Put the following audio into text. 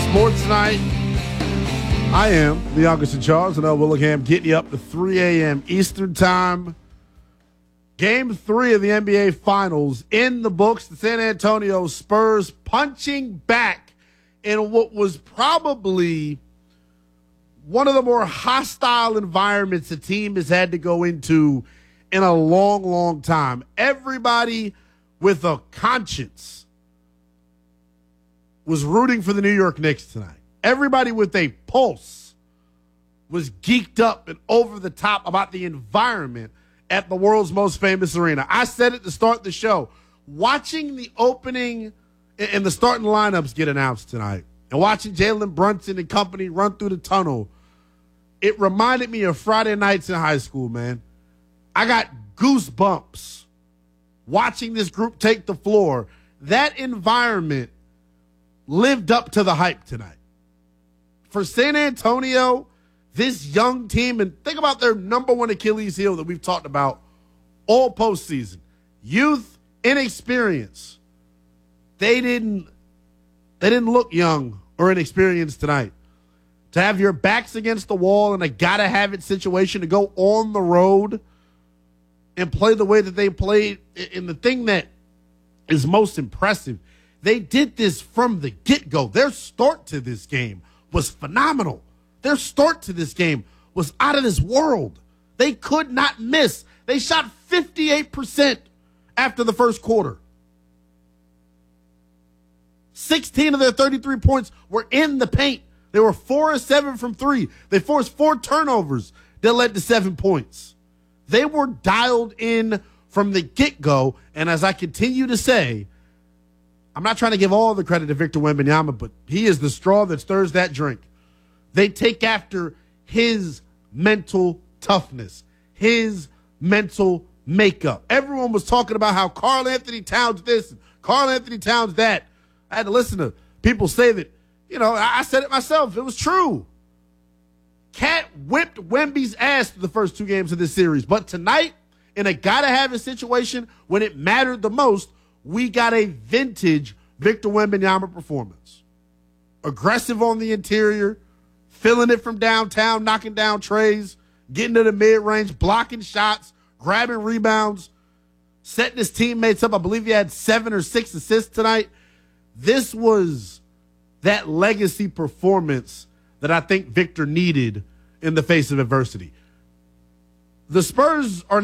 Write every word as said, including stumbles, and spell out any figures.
Sports Night. I am the youngest in Charles, and L. Willingham, getting you up to three a.m. Eastern Time. Game three of the N B A Finals in the books. The San Antonio Spurs punching back in what was probably one of the more hostile environments the team has had to go into in a long, long time. Everybody with a conscience was rooting for the New York Knicks tonight. Everybody with a pulse was geeked up and over the top about the environment at the world's most famous arena. I said it to start the show. Watching the opening and the starting lineups get announced tonight and watching Jalen Brunson and company run through the tunnel, it reminded me of Friday nights in high school, man. I got goosebumps watching this group take the floor. That environment lived up to the hype tonight. For San Antonio, this young team, and think about their number one Achilles heel that we've talked about all postseason. Youth, inexperience. They didn't, they didn't look young or inexperienced tonight. To have your backs against the wall in a gotta-have-it situation, to go on the road and play the way that they played, and the thing that is most impressive, they did this from the get-go. Their start to this game was phenomenal. Their start to this game was out of this world. They could not miss. They shot fifty-eight percent after the first quarter. sixteen of their thirty-three points were in the paint. They were four of seven from three. They forced four turnovers that led to seven points. They were dialed in from the get-go, and as I continue to say, I'm not trying to give all the credit to Victor Wembanyama, but he is the straw that stirs that drink. They take after his mental toughness, his mental makeup. Everyone was talking about how Karl Anthony Towns this, and Karl Anthony Towns that. I had to listen to people say that, you know, I said it myself. It was true. Cat whipped Wemby's ass through the first two games of this series. But tonight, in a gotta-have-it situation, when it mattered the most, we got a vintage Victor Wembanyama performance. Aggressive on the interior, filling it from downtown, knocking down trays, getting to the mid-range, blocking shots, grabbing rebounds, setting his teammates up. I believe he had seven or six assists tonight. This was that legacy performance that I think Victor needed in the face of adversity. The Spurs are